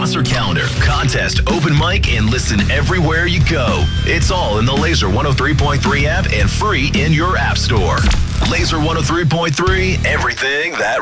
sponsor calendar, contest, open mic, and listen everywhere you go. It's all in the Laser 103.3 app and free in your app store. Laser 103.3, everything that